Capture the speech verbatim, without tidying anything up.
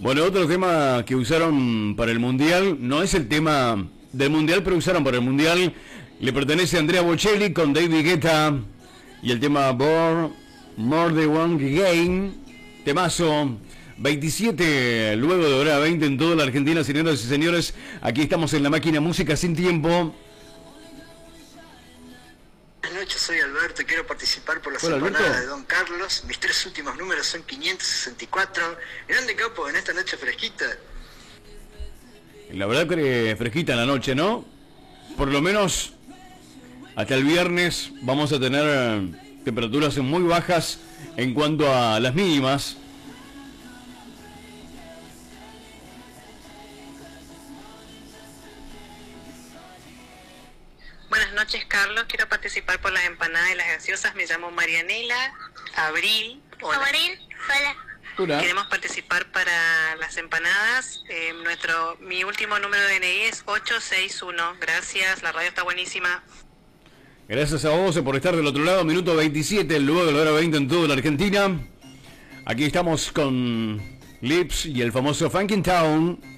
Bueno, otro tema que usaron para el Mundial, no es el tema del Mundial, pero usaron para el Mundial, le pertenece a Andrea Bocelli con David Guetta y el tema More, More the One Game, temazo. veintisiete, luego de hora veinte en toda la Argentina, señoras y señores, aquí estamos en la máquina Música Sin Tiempo. Buenas noches, soy Alberto y quiero participar por las Hola, empanadas Alberto. de Don Carlos. Mis tres últimos números son quinientos sesenta y cuatro. Grande capo en esta noche fresquita. La verdad que fresquita en la noche, ¿no? Por lo menos hasta el viernes vamos a tener eh, temperaturas muy bajas en cuanto a las mínimas. Buenas noches, Carlos. Quiero participar por las empanadas y las gaseosas. Me llamo Marianela Abril. Hola. Abril, hola. Hola. Queremos participar para las empanadas. Eh, nuestro, mi último número de D N I es ocho seis uno. Gracias, la radio está buenísima. Gracias a vos por estar del otro lado, minuto veintisiete, luego de la hora veinte en toda la Argentina. Aquí estamos con Lips y el famoso Funkin' Town.